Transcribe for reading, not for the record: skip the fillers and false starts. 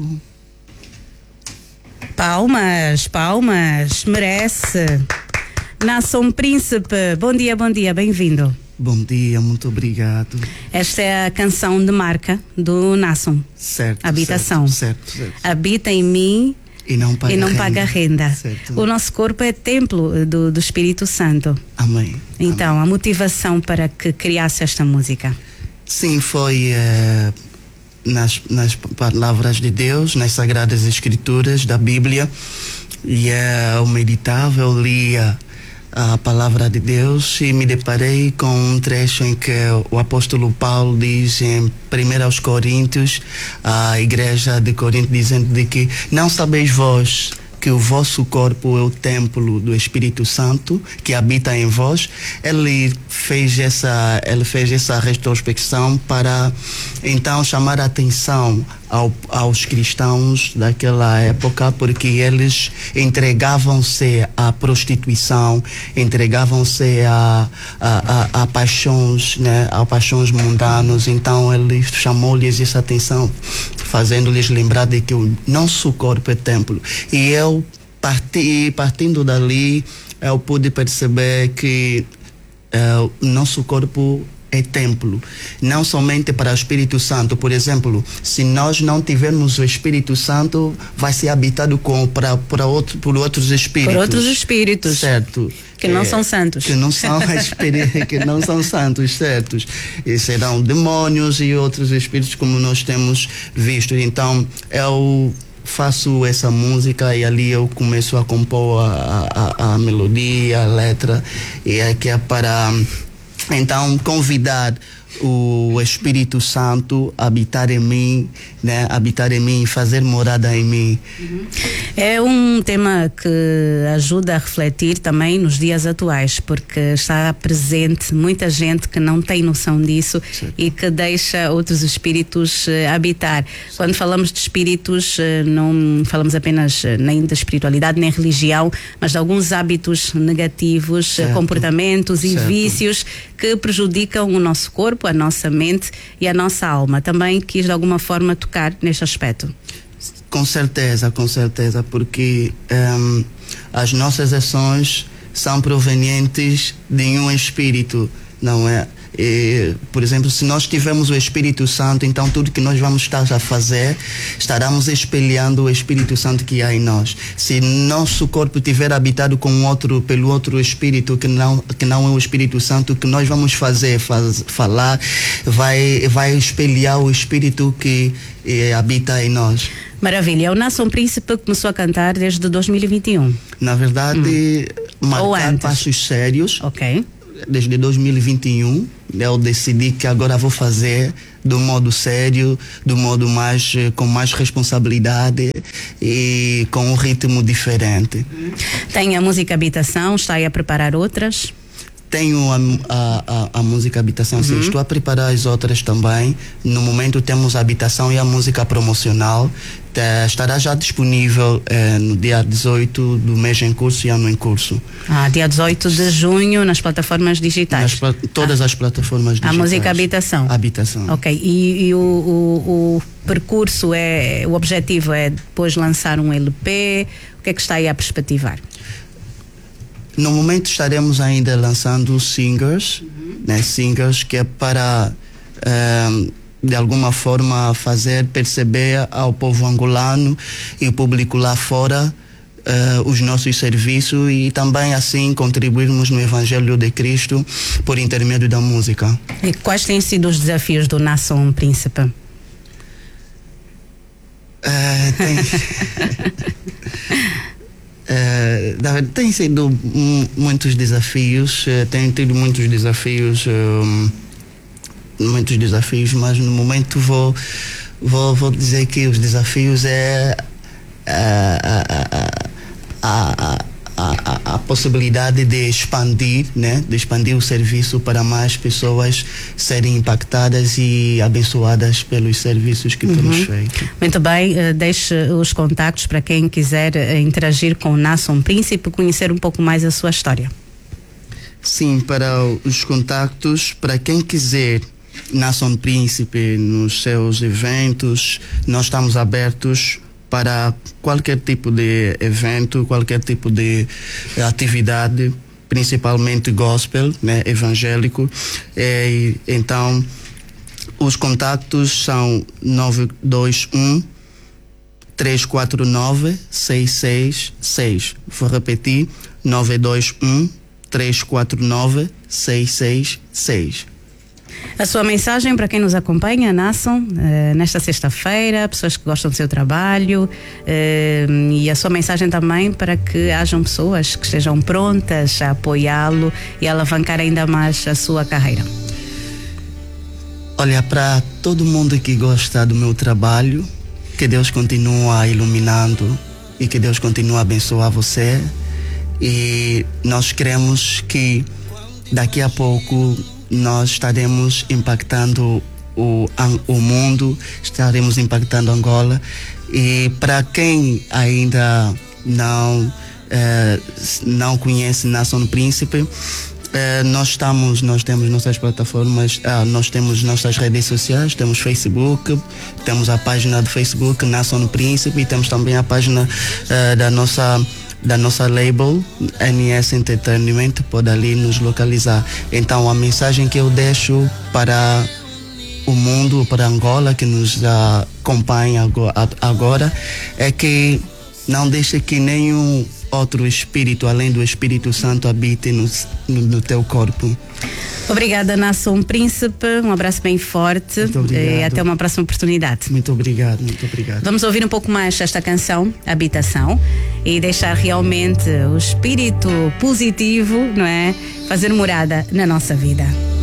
Palmas, palmas, merece. Nason Príncipe, bom dia, bem-vindo. Bom dia, muito obrigado. Esta é a canção de marca do Nason. Certo. Habitação. Certo. Habita em mim e não paga renda. Certo. O nosso corpo é templo do Espírito Santo. Amém. Então, Amém. a motivação para que criasse esta música? Sim, foi nas palavras de Deus, nas Sagradas Escrituras da Bíblia. E eu meditava, eu lia a palavra de Deus e me deparei com um trecho em que o apóstolo Paulo diz em 1 Coríntios, a igreja de Corinto, dizendo de que não sabeis vós que o vosso corpo é o templo do Espírito Santo que habita em vós. Ele fez essa retrospecção para então chamar a atenção aos cristãos daquela época, porque eles entregavam-se à prostituição, entregavam-se a paixões, né, a paixões mundanas. Então ele chamou-lhes essa atenção, fazendo-lhes lembrar de que o nosso corpo é templo. E eu partindo dali, eu pude perceber que o nosso corpo é templo, não somente para o Espírito Santo. Por exemplo, se nós não tivermos o Espírito Santo, vai ser habitado por outros espíritos. Por outros espíritos. Certo. Que não são santos. Que não são santos, certos. E serão demônios e outros espíritos, como nós temos visto. Então, eu faço essa música e ali eu começo a compor a melodia, a letra, e aqui é para então convidar o Espírito Santo a habitar em mim, né? Habitar em mim, fazer morada em mim. É um tema que ajuda a refletir também nos dias atuais, porque está presente muita gente que não tem noção disso. Sim. E que deixa outros espíritos habitar. Sim. Quando falamos de espíritos, não falamos apenas nem de espiritualidade nem religião, mas de alguns hábitos negativos, certo, comportamentos, certo, e vícios que prejudicam o nosso corpo, a nossa mente e a nossa alma. Também quis de alguma forma tocar neste aspecto. Com certeza, porque as nossas ações são provenientes de um espírito, não é? E, por exemplo, se nós tivermos o Espírito Santo, então tudo que nós vamos estar a fazer, estaremos espelhando o Espírito Santo que há em nós. Se nosso corpo estiver habitado pelo outro Espírito que não é o Espírito Santo, o que nós vamos falar vai espelhar o Espírito que habita em nós. Maravilha. O Nason Príncipe começou a cantar desde 2021. Na verdade, marcar passos sérios. Ok. Desde 2021, eu decidi que agora vou fazer do modo sério, do modo com mais responsabilidade e com um ritmo diferente. Tem a música Habitação, está aí a preparar outras? Tenho a música Habitação, sim, estou a preparar as outras também. No momento temos a Habitação e a música promocional. Estará já disponível no dia 18 do mês em curso e ano em curso. Dia 18 de junho nas plataformas digitais. Todas as plataformas digitais. A música Habitação. Habitação. Ok, e o percurso o objetivo é depois lançar um LP? O que é que está aí a perspectivar? No momento estaremos ainda lançando singles, né? Singles que é para de alguma forma fazer perceber ao povo angolano e o público lá fora os nossos serviços e também assim contribuirmos no Evangelho de Cristo por intermédio da música. E quais têm sido os desafios do Nason Príncipe? Tem sido muitos desafios, tenho tido muitos desafios, mas no momento vou dizer que os desafios é a possibilidade de expandir, né? De expandir o serviço para mais pessoas serem impactadas e abençoadas pelos serviços que temos feito. Muito bem, deixe os contactos para quem quiser interagir com o Nason Príncipe, conhecer um pouco mais a sua história. Sim, para os contactos, para quem quiser Nação Príncipe nos seus eventos. Nós estamos abertos para qualquer tipo de evento, qualquer tipo de atividade, principalmente gospel, né, evangélico. Então, os contatos são 921 349 666. Vou repetir, 921 349 666. A sua mensagem para quem nos acompanha, Nason, nesta sexta-feira, pessoas que gostam do seu trabalho, e a sua mensagem também para que hajam pessoas que estejam prontas a apoiá-lo e a alavancar ainda mais a sua carreira. Olha, para todo mundo que gosta do meu trabalho, que Deus continua iluminando e que Deus continua a abençoar você. E nós queremos que daqui a pouco nós estaremos impactando o mundo, estaremos impactando Angola. E para quem ainda não conhece Nação Príncipe, nós temos nossas plataformas, nós temos nossas redes sociais, temos Facebook, temos a página do Facebook Nação Príncipe, e temos também a página da nossa label NS Entertainment. Pode ali nos localizar. Então a mensagem que eu deixo para o mundo, para Angola, que nos acompanha agora, é que não deixe que nenhum outro espírito, além do Espírito Santo, habite no teu corpo. Obrigada, Nação Príncipe. Um abraço bem forte e até uma próxima oportunidade. Muito obrigado, muito obrigado. Vamos ouvir um pouco mais esta canção, Habitação, e deixar realmente o espírito positivo, não é, fazer morada na nossa vida.